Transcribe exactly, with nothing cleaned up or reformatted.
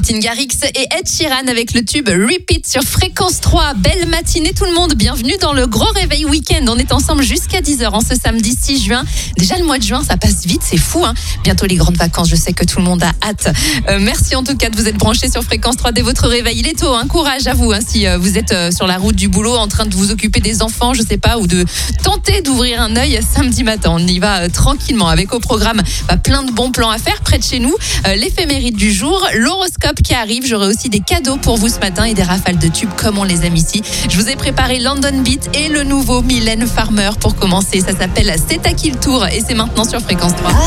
Martin Garrix et Ed Sheeran avec le tube Repeat sur Fréquence trois. Belle matinée tout le monde, bienvenue dans le Gros Réveil Week-end. On est ensemble jusqu'à dix heures en ce samedi six juin. Déjà le mois de juin, ça passe vite, c'est fou. Hein, bientôt les grandes vacances, je sais que tout le monde a hâte. Euh, merci en tout cas de vous être branchés sur Fréquence trois dès votre réveil. Il est tôt, hein, courage à vous hein, si euh, vous êtes euh, sur la route du boulot en train de vous occuper des enfants, je sais pas, ou de tenter d'ouvrir un œil samedi matin. On y va euh, tranquillement avec au programme bah, plein de bons plans à faire près de chez nous. Euh, l'éphéméride du jour, l'horoscope qui arrive. J'aurai aussi des cadeaux pour vous ce matin et des rafales de tubes comme on les aime ici. Je vous ai préparé London Beat et le nouveau Mylène Farmer pour commencer. Ça s'appelle C'est à qui le tour et c'est maintenant sur Fréquence trois.